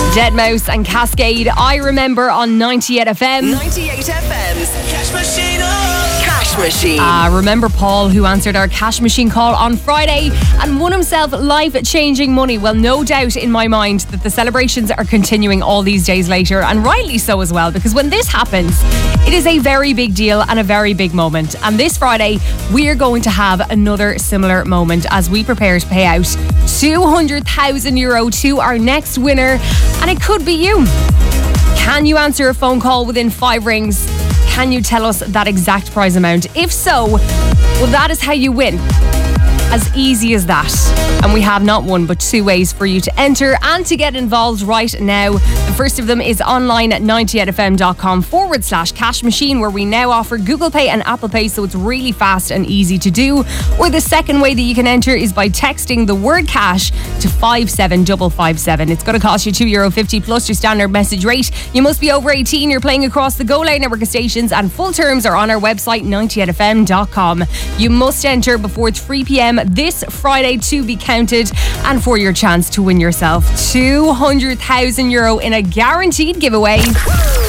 Deadmau5 and Cascade, I Remember on 98 FM. 98 FM's Cash Machine. Cash Machine. Remember Paul, who answered our Cash Machine call on Friday and won himself life-changing money? Well, no doubt in my mind that the celebrations are continuing all these days later, and rightly so as well, because when this happens, it is a very big deal and a very big moment. And this Friday, we are going to have another similar moment as we prepare to pay out €200,000 to our next winner, and it could be you. Can you answer a phone call within 5 rings? Can you tell us that exact prize amount? If so, well, that is how you win. As easy as that. And we have not one but 2 ways for you to enter and to get involved right now. The first of them is online at 98fm.com/cash machine, where we now offer Google Pay and Apple Pay, so it's really fast and easy to do. Or the second way that you can enter is by texting the word cash to 57557. It's going to cost you €2.50 plus your standard message rate. You must be over 18. You're playing across the Go Loud network of stations, and full terms are on our website 98fm.com. You must enter before 3 p.m. this Friday to be counted, and for your chance to win yourself €200,000 in a guaranteed giveaway.